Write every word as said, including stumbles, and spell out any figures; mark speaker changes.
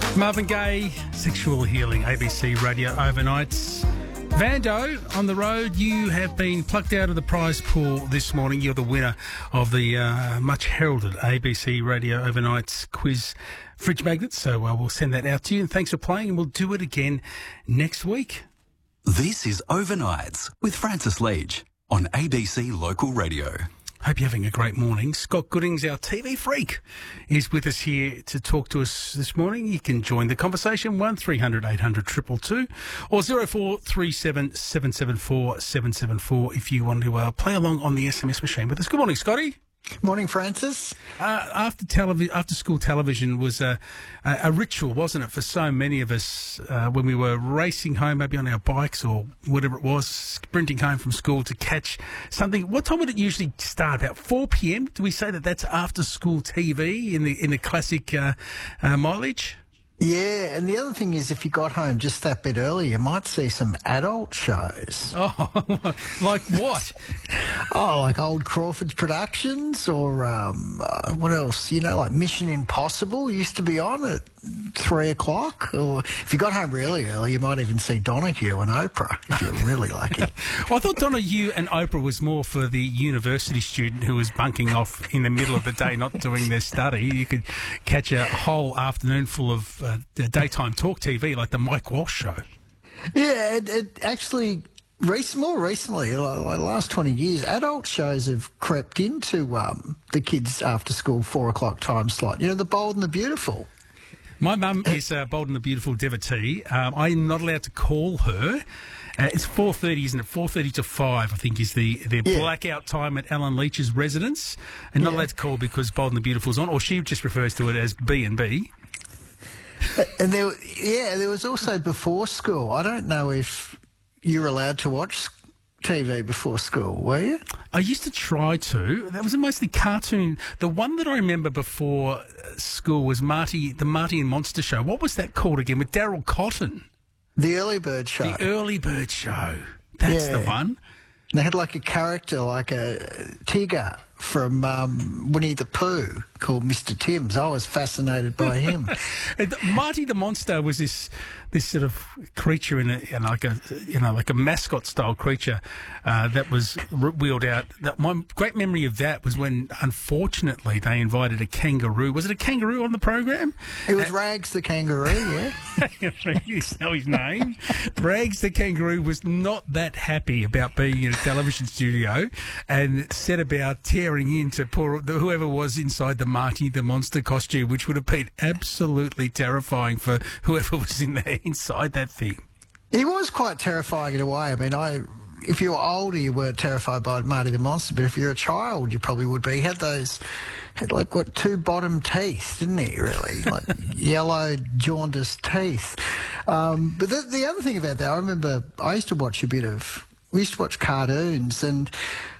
Speaker 1: Marvin Gaye, Sexual Healing, A B C Radio Overnights. Vando, on the road, you have been plucked out of the prize pool this morning. You're the winner of the uh, much heralded A B C Radio Overnights quiz fridge magnet. So uh, we'll send that out to you. And thanks for playing, and we'll do it again next week.
Speaker 2: This is Overnights with Francis Leach on A B C Local Radio.
Speaker 1: Hope you're having a great morning. Scott Goodings, our T V freak, is with us here to talk to us this morning. You can join the conversation, one three hundred eight hundred two two two or zero four three seven seven seven four seven seven four if you want to uh, play along on the S M S machine with us. Good morning, Scotty.
Speaker 3: Morning, Francis.
Speaker 1: Uh, after televi- after school television was a, a, a ritual, wasn't it, for so many of us uh, when we were racing home, maybe on our bikes or whatever it was, sprinting home from school to catch something. What time would it usually start? About four p.m. Do we say that that's after school T V in the in the classic uh, uh, mileage?
Speaker 3: Yeah, and the other thing is if you got home just that bit early, you might see some adult shows.
Speaker 1: Oh, like what?
Speaker 3: Oh, like old Crawford's Productions or um, uh, what else? You know, like Mission Impossible used to be on at three o'clock. Or if you got home really early, you might even see Donahue and Oprah if you're really lucky.
Speaker 1: Well, I thought Donahue and Oprah was more for the university student who was bunking off in the middle of the day, not doing their study. You could catch a whole afternoon full of uh, daytime talk T V like the Mike Walsh Show.
Speaker 3: Yeah, it, it actually... Recent, more recently, like, like the last twenty years, adult shows have crept into um, the kids' after-school four o'clock time slot. You know, The Bold and the Beautiful.
Speaker 1: My mum is uh, Bold and the Beautiful devotee. Um, I'm not allowed to call her. Uh, it's four thirty, isn't it? four thirty to five, I think, is the, the
Speaker 3: Yeah.
Speaker 1: blackout time at Alan Leach's residence. And not
Speaker 3: Yeah.
Speaker 1: allowed to call because Bold and the Beautiful's on, or she just refers to it as B and B.
Speaker 3: And there, yeah, there was also before school. I don't know if you're allowed to watch T V before school, were you?
Speaker 1: I used to try to. That was mostly cartoon. The one that I remember before uh, school was Marty, the Marty and Monster Show. What was that called again? With Daryl Cotton.
Speaker 3: The Early Bird Show.
Speaker 1: The Early Bird Show. That's
Speaker 3: Yeah.
Speaker 1: the one.
Speaker 3: And they had like a character, like a Tigger from um, Winnie the Pooh called Mister Timms. I was fascinated by him.
Speaker 1: And Marty the Monster was this this sort of creature in a you know, like a you know like a mascot style creature uh, that was wheeled out. That my great memory of that was when, unfortunately, they invited a kangaroo. Was it a kangaroo on the program?
Speaker 3: It was Rags the Kangaroo, yeah.
Speaker 1: You know his name. Rags the kangaroo was not that happy about being in a television studio and set about tearing into poor whoever was inside the Marty the Monster costume, which would have been absolutely terrifying for whoever was in there inside that thing.
Speaker 3: He was quite terrifying in a way. I mean, I if you were older, you weren't terrified by Marty the Monster, but if you're a child, you probably would be. He had those, had like, what, two bottom teeth, didn't he, really? Like yellow, jaundiced teeth. Um, but the, the other thing about that, I remember I used to watch a bit of, we used to watch cartoons, and